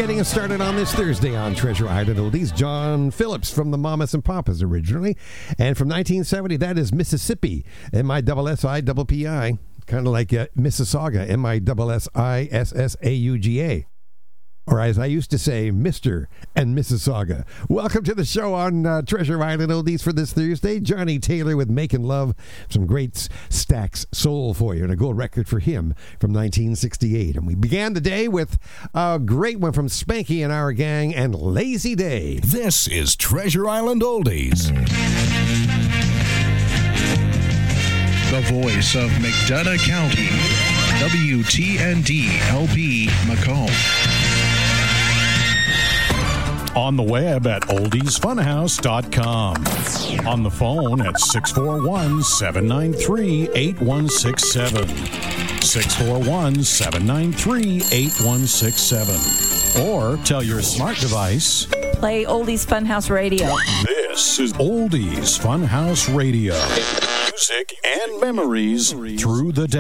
Getting us started on this Thursday on Treasure Island Oldies. John Phillips from the Mamas and Papas originally. And from 1970, that is Mississippi, M-I-S-S-I-P-P-I. Kind of like Mississauga, M-I-S-S-A-U-G-A. Or as I used to say, Mr. and Mississauga. Welcome to the show on Treasure Island Oldies for this Thursday. Johnny Taylor with Making Love. Some great Stax soul for you and a gold record for him from 1968. And we began the day with a great one from Spanky and our gang and Lazy Day. This is Treasure Island Oldies. The voice of McDonough County, WTND-LP Macomb. On the web at oldiesfunhouse.com. On the phone at 641-793-8167. 641-793-8167. Or tell your smart device, play Oldies Funhouse Radio. This is Oldies Funhouse Radio. Music and memories through the day.